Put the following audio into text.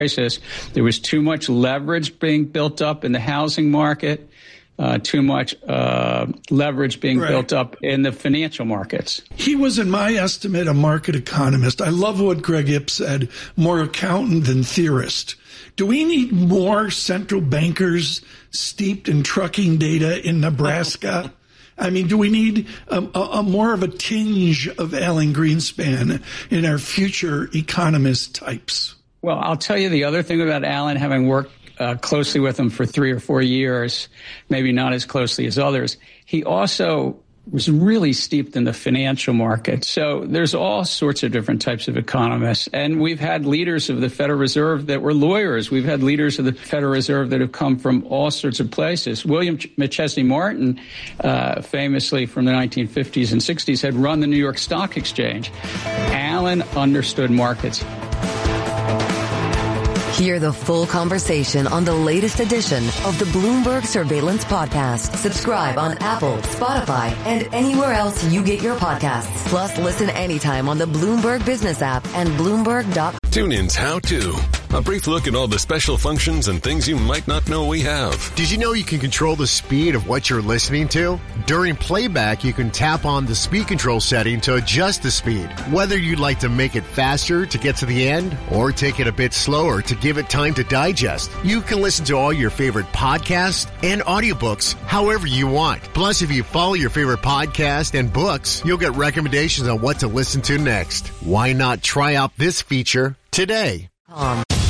crisis. There was too much leverage being built up in the housing market, too much leverage being built up in the financial markets. He was, in my estimate, a market economist. I love what Greg Ip said, more accountant than theorist. Do we need more central bankers steeped in trucking data in Nebraska? I mean, do we need a more of a tinge of Alan Greenspan in our future economist types? Well, I'll tell you the other thing about Alan, having worked closely with him for 3 or 4 years, maybe not as closely as others. He also was really steeped in the financial market. So there's all sorts of different types of economists. And we've had leaders of the Federal Reserve that were lawyers. We've had leaders of the Federal Reserve that have come from all sorts of places. William McChesney Martin, famously from the 1950s and 60s, had run the New York Stock Exchange. Alan understood markets. Hear the full conversation on the latest edition of the Bloomberg Surveillance Podcast. Subscribe on Apple, Spotify, and anywhere else you get your podcasts. Plus, listen anytime on the Bloomberg Business app and Bloomberg.com. TuneIn's How To. A brief look at all the special functions and things you might not know we have. Did you know you can control the speed of what you're listening to? During playback, you can tap on the speed control setting to adjust the speed. Whether you'd like to make it faster to get to the end or take it a bit slower to give it time to digest, you can listen to all your favorite podcasts and audiobooks however you want. Plus, if you follow your favorite podcast and books, you'll get recommendations on what to listen to next. Why not try out this feature today?